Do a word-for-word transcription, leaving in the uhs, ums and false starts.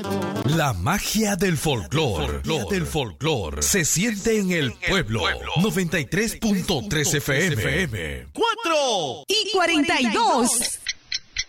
La magia del folclor, del folclor, se siente en el pueblo. noventa y tres punto tres F M. cuatro y cuarenta y dos.